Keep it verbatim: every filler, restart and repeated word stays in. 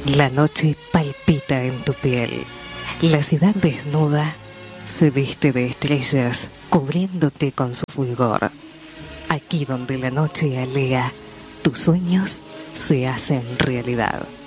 La noche palpita en tu piel. La ciudad desnuda se viste de estrellas, cubriéndote con su fulgor. Aquí donde la noche alea, tus sueños se hacen realidad.